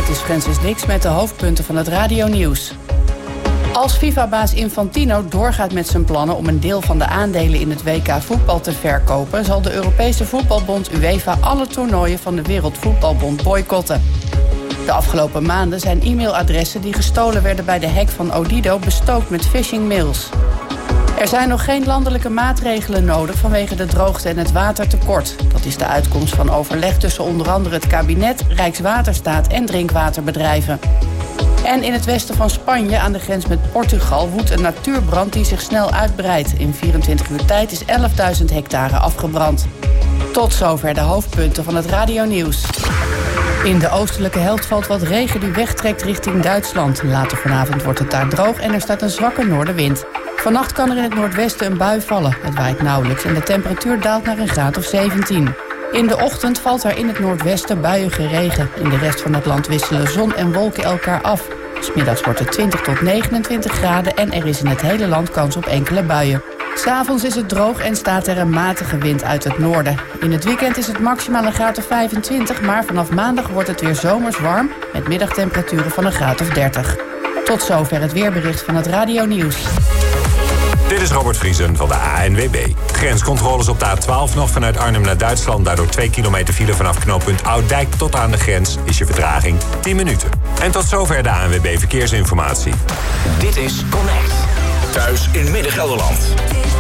Dit is Francis Dix met de hoofdpunten van het radionieuws. Als FIFA-baas Infantino doorgaat met zijn plannen om een deel van de aandelen in het WK voetbal te verkopen, zal de Europese voetbalbond UEFA alle toernooien van de Wereldvoetbalbond boycotten. De afgelopen maanden zijn e-mailadressen die gestolen werden bij de hack van Odido bestookt met phishing-mails. Er zijn nog geen landelijke maatregelen nodig vanwege de droogte en het watertekort. Dat is de uitkomst van overleg tussen onder andere het kabinet, Rijkswaterstaat en drinkwaterbedrijven. En in het westen van Spanje, aan de grens met Portugal, woedt een natuurbrand die zich snel uitbreidt. In 24 uur tijd is 11.000 hectare afgebrand. Tot zover de hoofdpunten van het radionieuws. In de oostelijke helft valt wat regen die wegtrekt richting Duitsland. Later vanavond wordt het daar droog en er staat een zwakke noordenwind. Vannacht kan er in het noordwesten een bui vallen. Het waait nauwelijks en de temperatuur daalt naar een graad of 17. In de ochtend valt er in het noordwesten buiige regen. In de rest van het land wisselen zon en wolken elkaar af. 's Middags wordt het 20 tot 29 graden en er is in het hele land kans op enkele buien. 's Avonds is het droog en staat er een matige wind uit het noorden. In het weekend is het maximaal een graad of 25, maar vanaf maandag wordt het weer zomers warm met middagtemperaturen van een graad of 30. Tot zover het weerbericht van het radionieuws. Dit is Robert Vriesen van de ANWB. Grenscontroles op de A12 nog vanuit Arnhem naar Duitsland. Daardoor 2 kilometer file vanaf knooppunt Ouddijk tot aan de grens is je vertraging 10 minuten. En tot zover de ANWB Verkeersinformatie. Dit is Connect. Thuis in Midden-Gelderland.